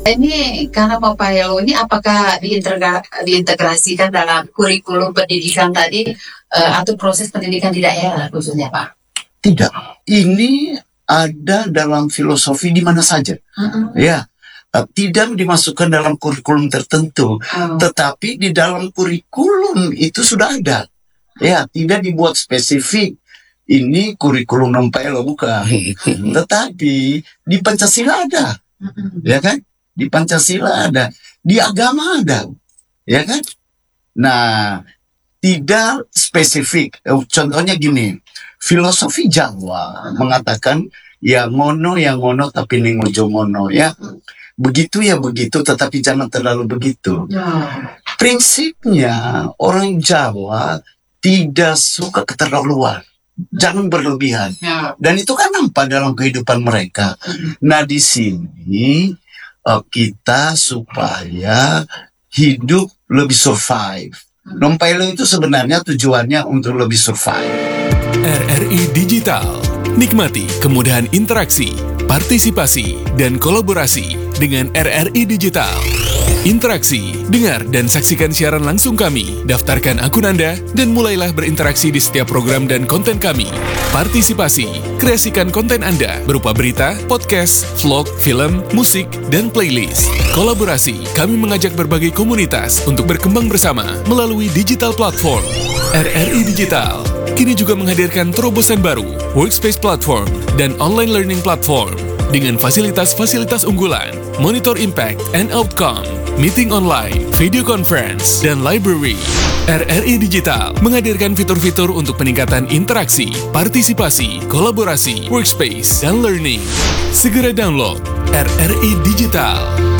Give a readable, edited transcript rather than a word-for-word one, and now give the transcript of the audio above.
Ini karena Papayelo ini apakah diintegrasikan dalam kurikulum pendidikan tadi atau proses pendidikan di daerah khususnya Pak? Tidak, ini ada dalam filosofi di mana saja. Ya, tidak dimasukkan dalam kurikulum tertentu, tetapi di dalam kurikulum itu sudah ada. Ya, tidak dibuat spesifik. Ini kurikulum Papayelo bukan. Tetapi di Pancasila ada, ya kan? Di Pancasila ada, di agama ada, ya kan? Nah, tidak spesifik. Contohnya gini, filosofi Jawa mengatakan ya ngono tapi ning ojo ngono, ya. Begitu ya begitu, tetapi jangan terlalu begitu. Prinsipnya orang Jawa tidak suka keterlaluan. Jangan berlebihan. Dan itu kan nampak dalam kehidupan mereka. Nah, di sini kita supaya hidup lebih survive. Papayelo itu sebenarnya tujuannya untuk lebih survive. RRI Digital. Nikmati kemudahan interaksi, partisipasi, dan kolaborasi dengan RRI Digital. Interaksi, dengar dan saksikan siaran langsung kami, daftarkan akun Anda, dan mulailah berinteraksi di setiap program dan konten kami. Partisipasi, kreasikan konten Anda berupa berita, podcast, vlog, film, musik, dan playlist. Kolaborasi, kami mengajak berbagai komunitas untuk berkembang bersama melalui digital platform. RRI Digital kini juga menghadirkan terobosan baru, workspace platform, dan online learning platform dengan fasilitas-fasilitas unggulan, monitor impact and outcome, meeting online, video conference, dan library. RRI Digital menghadirkan fitur-fitur untuk peningkatan interaksi, partisipasi, kolaborasi, workspace, dan learning. Segera download RRI Digital.